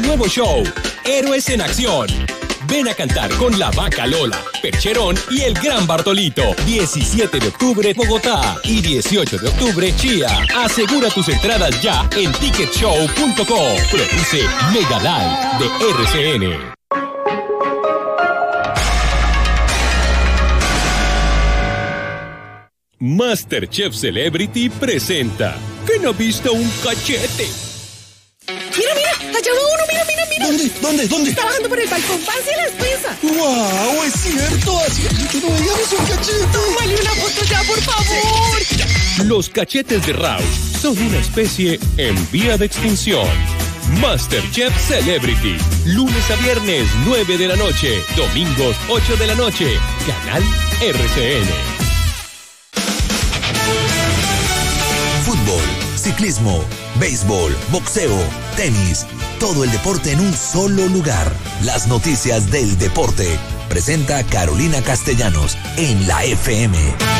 nuevo show, Héroes en Acción. Ven a cantar con La Vaca Lola, Percherón y el Gran Bartolito. 17 de octubre, Bogotá. Y 18 de octubre, Chía. Asegura tus entradas ya en ticketshow.com. Produce Mega Live de RCN. MasterChef Celebrity presenta ¿Quién ha visto un cachete? Mira, allá va uno, mira. ¿Dónde? Está bajando por el balcón, pase la despensa. ¡Wow! Es cierto, así que no veíamos un cachete. Tómale una foto ya, por favor. Los cachetes de Rauch son una especie en vía de extinción. MasterChef Celebrity, lunes a viernes 9 de la noche, domingos 8 de la noche, canal RCN. Fútbol, ciclismo, béisbol, boxeo, tenis, todo el deporte en un solo lugar. Las noticias del deporte. Presenta Carolina Castellanos en la FM.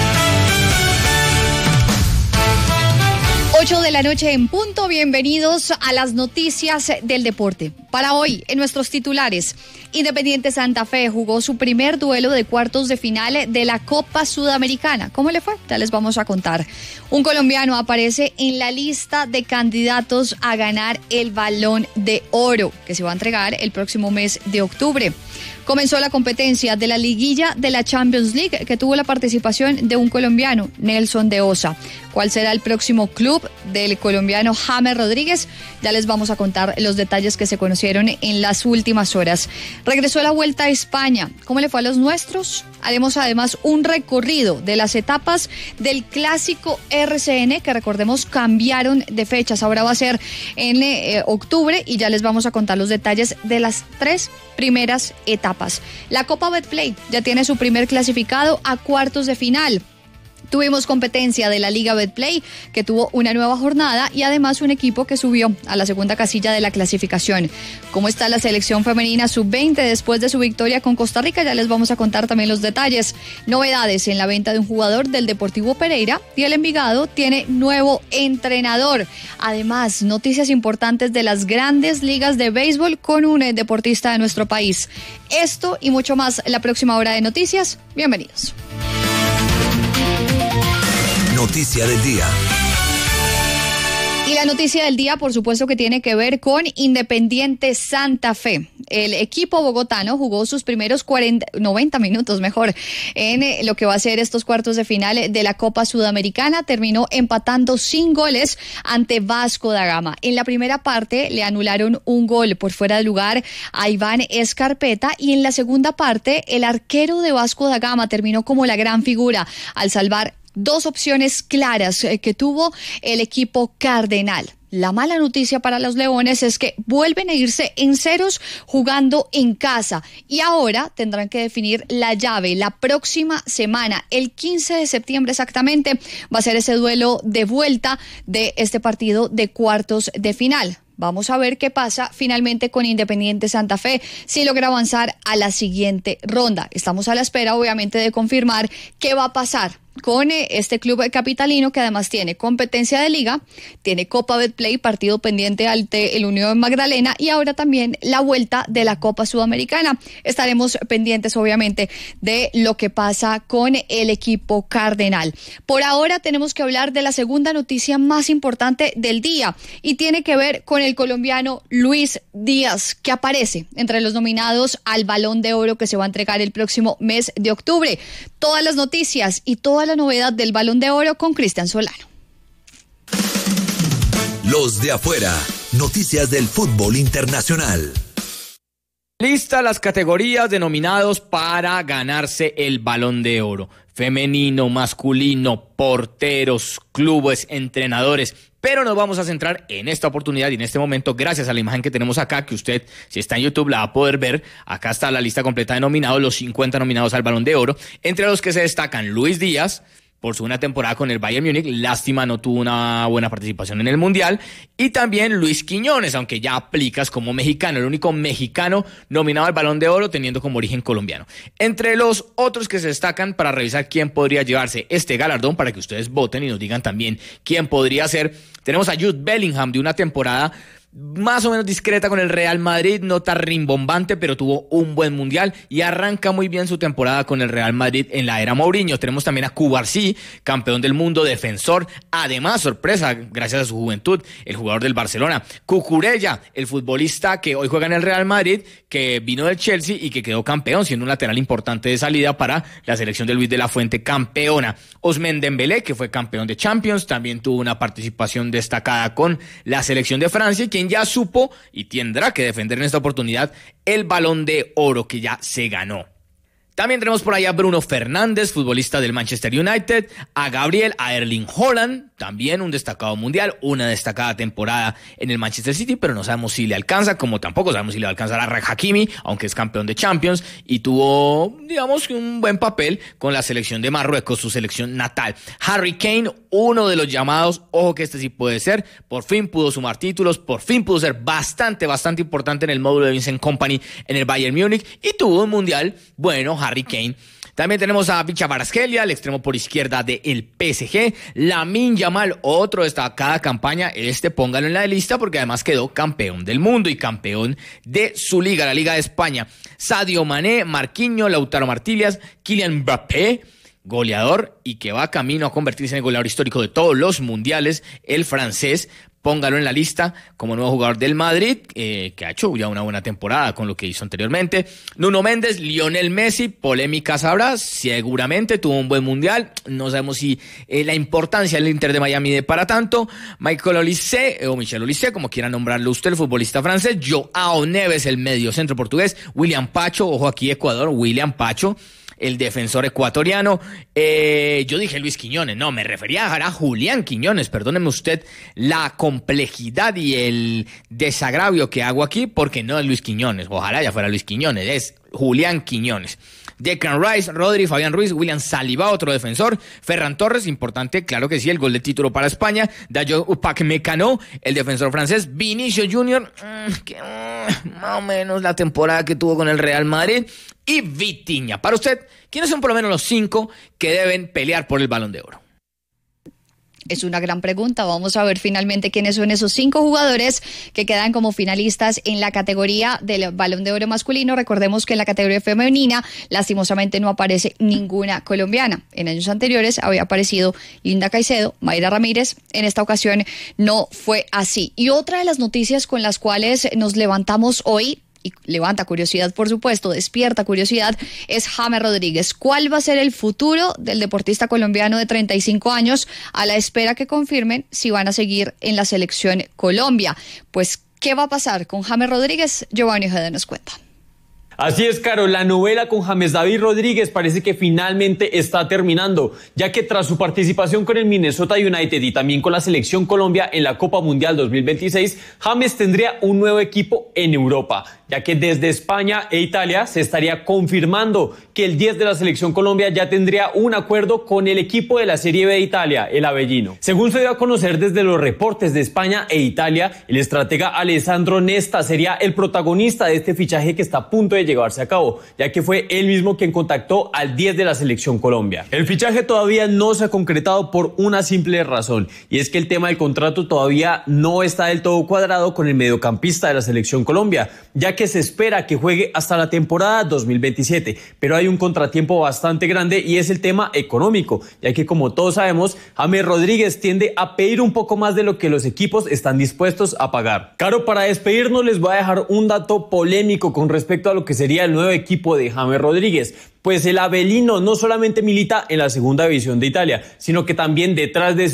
8 de la noche en punto, bienvenidos a las noticias del deporte. Para hoy, en nuestros titulares, Independiente Santa Fe jugó su primer duelo de cuartos de final de la Copa Sudamericana. ¿Cómo le fue? Ya les vamos a contar. Un colombiano aparece en la lista de candidatos a ganar el Balón de Oro, que se va a entregar el próximo mes de octubre. Comenzó la competencia de la liguilla de la Champions League, que tuvo la participación de un colombiano, Nelson de Osa. ¿Cuál será el próximo club del colombiano James Rodríguez? Ya les vamos a contar los detalles que se conocieron en las últimas horas. Regresó la Vuelta a España. ¿Cómo le fue a los nuestros? Haremos además un recorrido de las etapas del Clásico RCN, que recordemos cambiaron de fechas. Ahora va a ser en octubre y ya les vamos a contar los detalles de las 3 primeras etapas. La Copa Betplay ya tiene su primer clasificado a cuartos de final. Tuvimos competencia de la Liga Betplay, que tuvo una nueva jornada y además un equipo que subió a la segunda casilla de la clasificación. ¿Cómo está la selección femenina sub-20 después de su victoria con Costa Rica? Ya les vamos a contar también los detalles. Novedades en la venta de un jugador del Deportivo Pereira y el Envigado tiene nuevo entrenador. Además, noticias importantes de las grandes ligas de béisbol con un deportista de nuestro país. Esto y mucho más en la próxima hora de noticias. Bienvenidos. Noticia del día. Y la noticia del día, por supuesto, que tiene que ver con Independiente Santa Fe. El equipo bogotano jugó sus primeros 90 minutos, en lo que va a ser estos cuartos de final de la Copa Sudamericana. Terminó empatando sin goles ante Vasco da Gama. En la primera parte le anularon un gol por fuera de lugar a Iván Escarpeta y en la segunda parte el arquero de Vasco da Gama terminó como la gran figura al salvar 2 opciones claras que tuvo el equipo cardenal. La mala noticia para los Leones es que vuelven a irse en ceros jugando en casa y ahora tendrán que definir la llave la próxima semana. El 15 de septiembre exactamente va a ser ese duelo de vuelta de este partido de cuartos de final. Vamos a ver qué pasa finalmente con Independiente Santa Fe, si logra avanzar a la siguiente ronda. Estamos a la espera, obviamente, de confirmar qué va a pasar con este club capitalino, que además tiene competencia de liga, tiene Copa Betplay, partido pendiente ante el Unión Magdalena y ahora también la vuelta de la Copa Sudamericana. Estaremos pendientes, obviamente, de lo que pasa con el equipo cardenal. Por ahora tenemos que hablar de la segunda noticia más importante del día y tiene que ver con el colombiano Luis Díaz, que aparece entre los nominados al Balón de Oro que se va a entregar el próximo mes de octubre. Todas las noticias y toda la novedad del Balón de Oro con Cristian Solano. Los de afuera, noticias del fútbol internacional. Lista las categorías de nominados para ganarse el Balón de Oro. Femenino, masculino, porteros, clubes, entrenadores. Pero nos vamos a centrar en esta oportunidad y en este momento, gracias a la imagen que tenemos acá, que usted, si está en YouTube, la va a poder ver. Acá está la lista completa de nominados, los 50 nominados al Balón de Oro, entre los que se destacan Luis Díaz, por su buena temporada con el Bayern Múnich, lástima no tuvo una buena participación en el Mundial, y también Luis Quiñones, aunque ya aplicas como mexicano, el único mexicano nominado al Balón de Oro teniendo como origen colombiano. Entre los otros que se destacan para revisar quién podría llevarse este galardón, para que ustedes voten y nos digan también quién podría ser, tenemos a Jude Bellingham, de una temporada más o menos discreta con el Real Madrid, no tan rimbombante, pero tuvo un buen mundial y arranca muy bien su temporada con el Real Madrid en la era Mourinho. Tenemos también a Cubarsí, campeón del mundo, defensor, además sorpresa gracias a su juventud, el jugador del Barcelona. Cucurella, el futbolista que hoy juega en el Real Madrid, que vino del Chelsea y que quedó campeón, siendo un lateral importante de salida para la selección de Luis de la Fuente, campeona. Ousmane Dembélé, que fue campeón de Champions, también tuvo una participación destacada con la selección de Francia, quien ya supo y tendrá que defender en esta oportunidad el Balón de Oro que ya se ganó. También tenemos por ahí a Bruno Fernández, futbolista del Manchester United, a Gabriel, a Erling Haaland, también un destacado mundial, una destacada temporada en el Manchester City, pero no sabemos si le alcanza, como tampoco sabemos si le va a alcanzar a Rachraf Hakimi, aunque es campeón de Champions, y tuvo, digamos, un buen papel con la selección de Marruecos, su selección natal. Harry Kane, uno de los llamados, ojo que este sí puede ser, por fin pudo sumar títulos, por fin pudo ser bastante importante en el módulo de Vincent Kompany en el Bayern Múnich, y tuvo un mundial bueno, Harry Kane. También tenemos a Vicha Kvaratskhelia, el extremo por izquierda del PSG. Lamine Yamal, otro de cada campaña. Póngalo en la lista porque además quedó campeón del mundo y campeón de su liga, la Liga de España. Sadio Mané, Marquinhos, Lautaro Martínez, Kylian Mbappé, goleador y que va camino a convertirse en el goleador histórico de todos los mundiales, el francés. Póngalo en la lista como nuevo jugador del Madrid, que ha hecho ya una buena temporada con lo que hizo anteriormente. Nuno Méndez, Lionel Messi, polémicas habrá, seguramente tuvo un buen mundial, no sabemos si la importancia del Inter de Miami de para tanto. Michael Olise, o Michel Olise, como quiera nombrarlo usted, el futbolista francés. Joao Neves, el mediocentro portugués. William Pacho, ojo aquí Ecuador, William Pacho, el defensor ecuatoriano. Yo dije Luis Quiñones, no, me refería a Julián Quiñones, perdóneme usted la complejidad y el desagravio que hago aquí, porque no es Luis Quiñones, ojalá ya fuera Luis Quiñones, es Julián Quiñones. Declan Rice, Rodri, Fabián Ruiz, William Saliba, otro defensor, Ferran Torres, importante, claro que sí, el gol de título para España, Dayo Upamecano, el defensor francés, Vinicius Junior, más o menos la temporada que tuvo con el Real Madrid, y Vitinha. Para usted, ¿quiénes son por lo menos los 5 que deben pelear por el Balón de Oro? Es una gran pregunta. Vamos a ver finalmente quiénes son esos 5 jugadores que quedan como finalistas en la categoría del Balón de Oro masculino. Recordemos que en la categoría femenina, lastimosamente, no aparece ninguna colombiana. En años anteriores había aparecido Linda Caicedo, Mayra Ramírez. En esta ocasión no fue así. Y otra de las noticias con las cuales nos levantamos hoy, y levanta curiosidad, por supuesto, despierta curiosidad, es James Rodríguez. ¿Cuál va a ser el futuro del deportista colombiano de 35 años a la espera que confirmen si van a seguir en la selección Colombia? Pues, ¿qué va a pasar con James Rodríguez? Giovanni Ojeda nos cuenta. Así es, Caro, la novela con James David Rodríguez parece que finalmente está terminando, ya que tras su participación con el Minnesota United y también con la Selección Colombia en la Copa Mundial 2026, James tendría un nuevo equipo en Europa, ya que desde España e Italia se estaría confirmando que el 10 de la Selección Colombia ya tendría un acuerdo con el equipo de la Serie B de Italia, el Avellino. Según se dio a conocer desde los reportes de España e Italia, el estratega Alessandro Nesta sería el protagonista de este fichaje que está a punto de llevarse a cabo, ya que fue él mismo quien contactó al 10 de la Selección Colombia. El fichaje todavía no se ha concretado por una simple razón, y es que el tema del contrato todavía no está del todo cuadrado con el mediocampista de la Selección Colombia, ya que se espera que juegue hasta la temporada 2027, pero hay un contratiempo bastante grande y es el tema económico, ya que como todos sabemos, James Rodríguez tiende a pedir un poco más de lo que los equipos están dispuestos a pagar. Caro, para despedirnos les voy a dejar un dato polémico con respecto a lo que sería el nuevo equipo de James Rodríguez. Pues el Avellino no solamente milita en la segunda división de Italia, sino que también detrás de